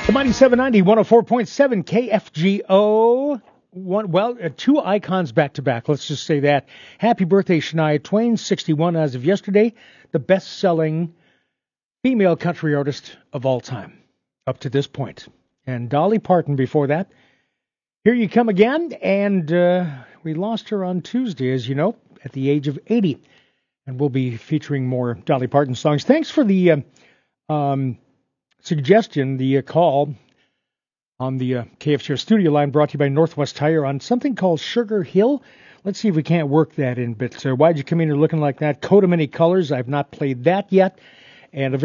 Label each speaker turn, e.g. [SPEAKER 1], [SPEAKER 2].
[SPEAKER 1] The Mighty 790, 104.7 KFGO. Two icons back-to-back, let's just say that. Happy birthday, Shania Twain, 61 as of yesterday, the best-selling female country artist of all time, up to this point. And Dolly Parton before that. Here you come again, and we lost her on Tuesday, as you know, at the age of 80. And we'll be featuring more Dolly Parton songs. Thanks for the suggestion, the call on the KFGO studio line brought to you by Northwest Tire on something called Sugar Hill. Let's see if we can't work that in. But why'd you come in here looking like that? Coat of many colors. I've not played that yet. And